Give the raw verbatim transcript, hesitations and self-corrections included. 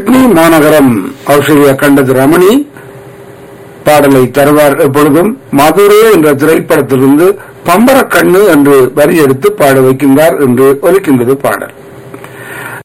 Sydney மாநகரம் Australia கண்டது ரமணி பாடலை தருவார். எப்பொழுதும் மதுரை என்ற திரைப்படத்திலிருந்து பம்பரக்கண்ணு என்று வரி எடுத்து பாட வைக்கின்றார் என்று ஒலிக்கின்றது பாடல்.